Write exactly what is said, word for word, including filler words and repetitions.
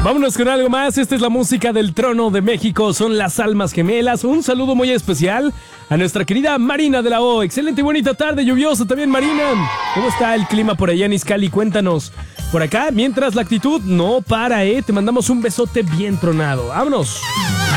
Vámonos con algo más. Esta es la música del Trono de México. Son las Almas Gemelas. Un saludo muy especial a nuestra querida Marina de la O. Excelente y bonita tarde, lluviosa también, Marina. ¿Cómo está el clima por allá en Izcali? Cuéntanos. Por acá, mientras la actitud no para, ¿eh? Te mandamos un besote bien tronado. ¡Vámonos!